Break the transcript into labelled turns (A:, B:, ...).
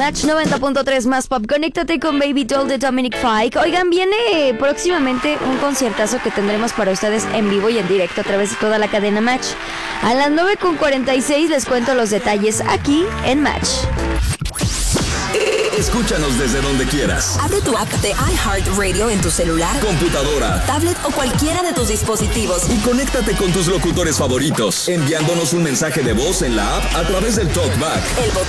A: Match 90.3 más pop. Conéctate con Baby Doll de Dominic Fike. Oigan, viene próximamente un conciertazo que tendremos para ustedes en vivo y en directo a través de toda la cadena Match. A las 9:46 les cuento los detalles aquí en Match.
B: Escúchanos desde donde quieras.
C: Abre tu app de iHeartRadio en tu celular,
B: computadora,
C: tablet o cualquiera de tus dispositivos.
B: Y conéctate con tus locutores favoritos, enviándonos un mensaje de voz en la app a través del TalkBack.